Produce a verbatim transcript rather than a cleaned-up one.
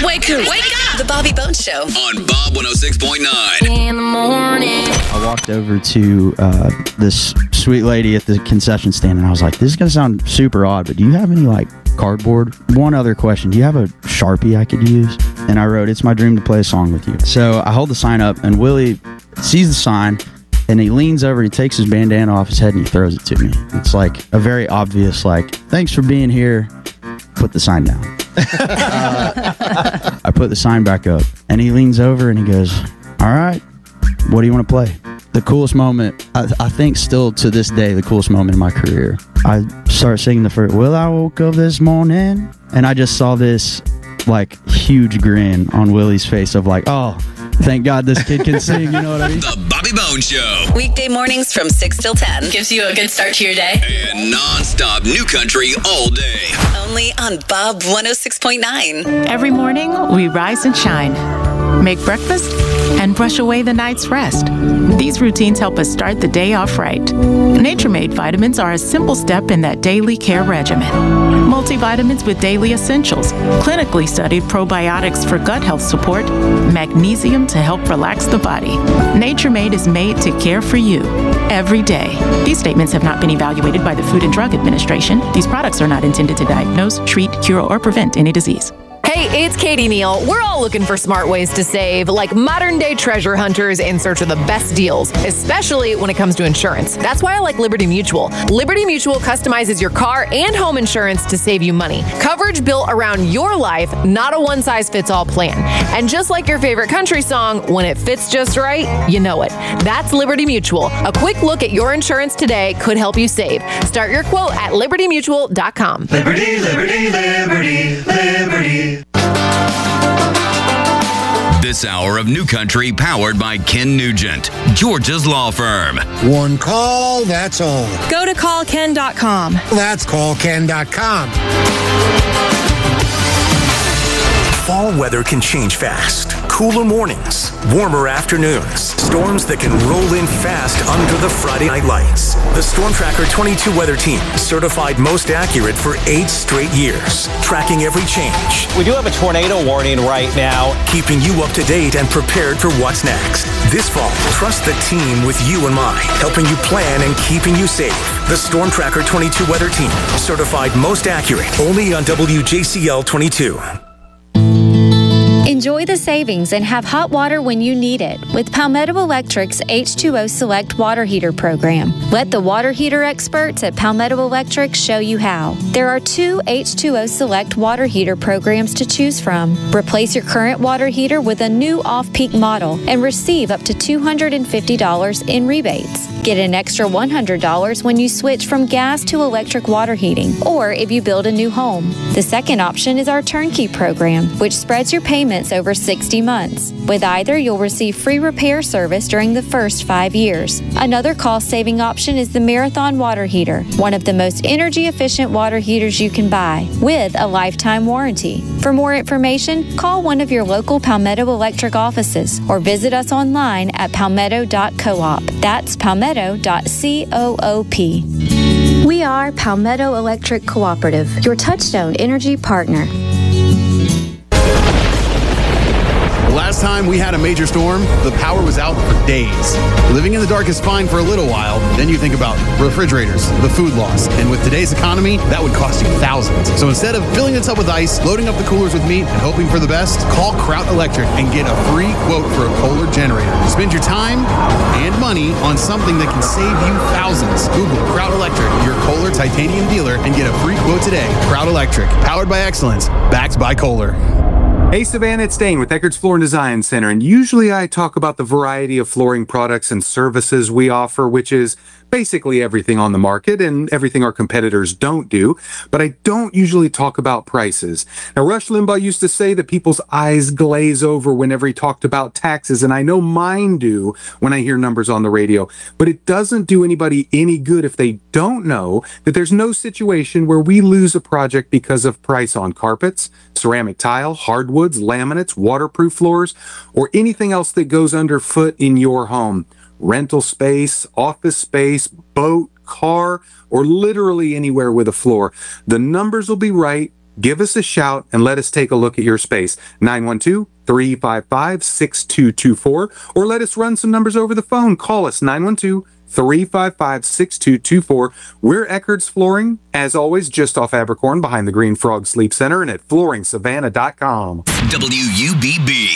up, wake up, wake up. The Bobby Bones Show on Bob one oh six point nine. In the morning. I walked over to uh, this sweet lady at the concession stand, and I was like, this is going to sound super odd, but do you have any, like, cardboard? One other question. Do you have a Sharpie I could use? And I wrote, it's my dream to play a song with you. So I hold the sign up, and Willie sees the sign, and he leans over, he takes his bandana off his head, and he throws it to me. It's like a very obvious, like, thanks for being here. Put the sign down. uh, I put the sign back up, and he leans over, and he goes, all right, what do you want to play? The coolest moment, I, I think still to this day, the coolest moment in my career. I started singing the first, well, I woke up this morning, and I just saw this, like, huge grin on Willie's face of like, oh, thank God this kid can sing, you know what I mean? The Bobby Bones Show. weekday mornings from six till ten. Gives you a good start to your day. And non-stop new country all day. Only on Bob one oh six point nine. Every morning, we rise and shine, make breakfast, and brush away the night's rest. These routines help us start the day off right. Nature Made vitamins are a simple step in that daily care regimen. Multivitamins with daily essentials, clinically studied probiotics for gut health support, magnesium to help relax the body. Nature Made is made to care for you every day. These statements have not been evaluated by the Food and Drug Administration. These products are not intended to diagnose, treat, cure, or prevent any disease. Hey, it's Katie Neal. We're all looking for smart ways to save, like modern-day treasure hunters in search of the best deals, especially when it comes to insurance. That's why I like Liberty Mutual. Liberty Mutual customizes your car and home insurance to save you money. Coverage built around your life, not a one-size-fits-all plan. And just like your favorite country song, when it fits just right, you know it. That's Liberty Mutual. A quick look at your insurance today could help you save. Start your quote at liberty mutual dot com. Liberty, liberty, liberty, liberty. This hour of New Country powered by Ken Nugent, Georgia's law firm. One call, that's all. Go to call ken dot com. That's call ken dot com. Fall weather can change fast. Cooler mornings, warmer afternoons, storms that can roll in fast under the Friday night lights. The Storm Tracker twenty-two weather team, certified most accurate for eight straight years, tracking every change. We do have a tornado warning right now. Keeping you up to date and prepared for what's next. This fall, trust the team with you in mind, helping you plan and keeping you safe. The Storm Tracker twenty-two weather team, certified most accurate, only on W J C L twenty-two. Enjoy the savings and have hot water when you need it with Palmetto Electric's H two O Select Water Heater program. Let the water heater experts at Palmetto Electric show you how. There are two H two O Select water heater programs to choose from. Replace your current water heater with a new off-peak model and receive up to two hundred fifty dollars in rebates. Get an extra one hundred dollars when you switch from gas to electric water heating or if you build a new home. The second option is our turnkey program, which spreads your payments over sixty months. With either, you'll receive free repair service during the first five years. Another cost-saving option is the Marathon Water Heater, one of the most energy-efficient water heaters you can buy, with a lifetime warranty. For more information, call one of your local Palmetto Electric offices or visit us online at palmetto dot coop. That's palmetto dot coop. We are Palmetto Electric Cooperative, your Touchstone Energy partner. Last time we had a major storm, the power was out for days. Living in the dark is fine for a little while, then you think about refrigerators, the food loss, and with today's economy, that would cost you thousands. So instead of filling the tub with ice, loading up the coolers with meat, and hoping for the best, call Kraut Electric and get a free quote for a Kohler generator. Spend your time and money on something that can save you thousands. Google Kraut Electric, your Kohler titanium dealer, and get a free quote today. Kraut Electric, powered by excellence, backed by Kohler. Hey Savannah, it's Dane with Eckerd's Floor and Design Center, and usually I talk about the variety of flooring products and services we offer, which is basically everything on the market and everything our competitors don't do, but I don't usually talk about prices. Now, Rush Limbaugh used to say that people's eyes glaze over whenever he talked about taxes, and I know mine do when I hear numbers on the radio, but it doesn't do anybody any good if they don't know that there's no situation where we lose a project because of price on carpets, ceramic tile, hardwoods, laminates, waterproof floors, or anything else that goes underfoot in your home. Rental space, office space, boat, car, or literally anywhere with a floor. The numbers will be right give us a shout and let us take a look at your space. nine one two, three five five, six two two four, or let us run some numbers over the phone. Call us nine one two, three five five, six two two four. We're Eckerd's Flooring, as always, just off Abercorn behind the Green Frog Sleep Center and at flooring savannah dot com. W U B B.